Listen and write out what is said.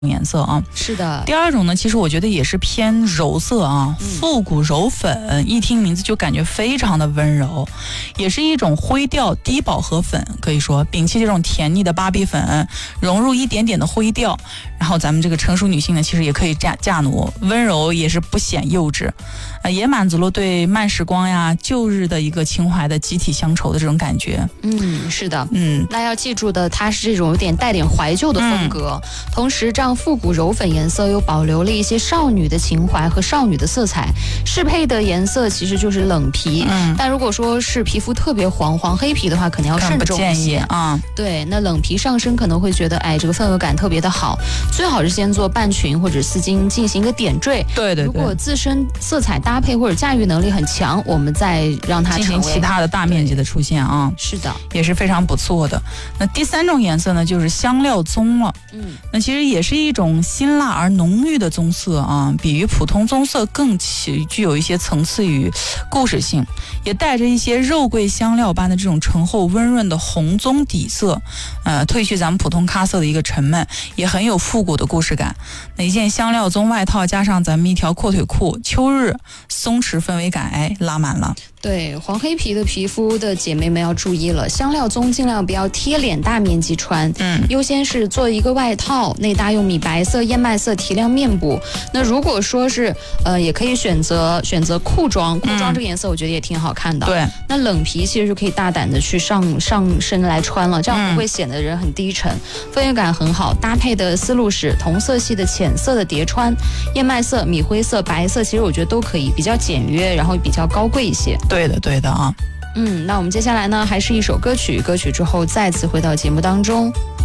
颜色啊。 是的。 第二种呢，其实我觉得也是偏柔色啊，复古柔粉，一听名字就感觉非常的温柔，也是一种灰调低饱和粉，可以说摒弃这种甜腻的芭比粉，融入一点点的灰调，然后咱们这个成熟女性呢，其实也可以嫁奴，温柔也是不显幼稚，也满足了对慢时光呀、旧日的一个情怀的集体乡愁的这种感觉。 是的，那要记住的，它是这种有点带点怀旧的风格，同时这样复古柔粉颜色又保留了一些少女的情怀和少女的色彩。适配的颜色其实就是冷皮，但如果说是皮肤特别黄黑皮的话，可能要慎重一些啊。 对，那冷皮上身可能会觉得，这个氛围感特别的好，最好是先做半裙或者丝巾进行一个点缀。 对， 如果自身色彩搭配或者驾驭能力很强，我们再让它进行其他的大面积的出现啊。 是的， 也是非常不错的。那第三种颜色呢，就是香料棕了。那其实也是一种辛辣而浓郁的棕色啊，比于普通棕色更具有一些层次与故事性，也带着一些肉桂香料般的这种醇厚温润的红棕底色，褪去咱们普通咖色的一个沉闷，也很有复古的故事感。那一件香料棕外套加上咱们一条阔腿裤，秋日松弛氛围感，拉满了。 对，黄黑皮的皮肤的姐妹们要注意了，香料棕尽量不要贴脸大面积穿，优先是做一个外套，内搭用米白色、燕麦色提亮面部。那如果说是也可以选择裤装这个颜色我觉得也挺好看的。 对， 那冷皮其实就可以大胆的去上身来穿了，这样不会显得人很低沉，氛围感很好。搭配的思路是同色系的浅色的叠穿，燕麦色、米灰色、白色，其实我觉得都可以，比较简约，然后比较高贵一些。 对的啊。 那我们接下来呢，还是一首歌曲之后再次回到节目当中。